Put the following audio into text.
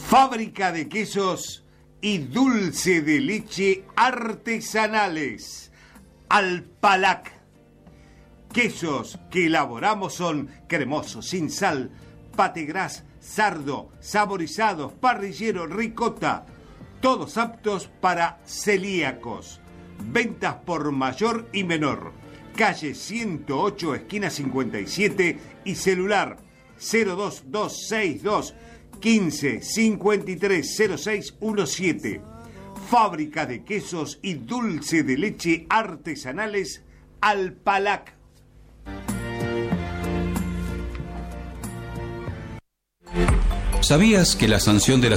Fábrica de quesos y dulce de leche artesanales. Alpalac. Quesos que elaboramos son cremosos, sin sal, pategras, sardo, saborizados, parrillero, ricota. Todos aptos para celíacos. Ventas por mayor y menor. Calle 108, esquina 57 y celular 02262 15 53 06 17. Fábrica de quesos y dulce de leche artesanales Alpalac. ¿Sabías que la sanción de la